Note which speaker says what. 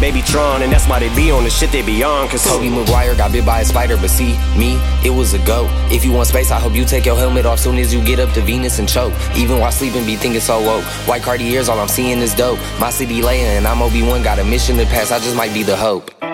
Speaker 1: they be Tron, and that's why they be on the shit they be on. Cause
Speaker 2: Tobey Maguire got bit by a spider, but see, me, it was a go. If you want space, I hope you take your helmet off soon as you get up to Venus and choke. Even while sleeping, be thinking so woke. White Cartiers, all I'm seeing is dope. My city laying, and I'm Obi-Wan, got a mission to pass, I just might be the hope.